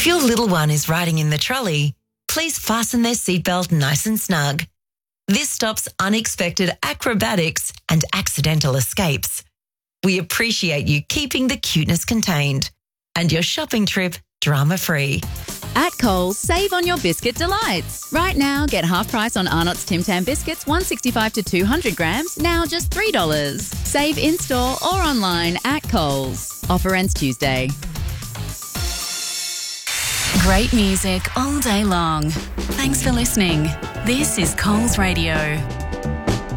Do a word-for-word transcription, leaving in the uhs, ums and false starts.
your little one is riding in the trolley, please fasten their seatbelt nice and snug. This stops unexpected acrobatics and accidental escapes. We appreciate you keeping the cuteness contained and your shopping trip drama-free. At Coles, save on your biscuit delights. Right now, get half price on Arnott's Tim Tam biscuits, one sixty-five to two hundred grams, now just three dollars. Save in-store or online at Coles. Offer ends Tuesday. Great music all day long. Thanks for listening. This is Coles Radio.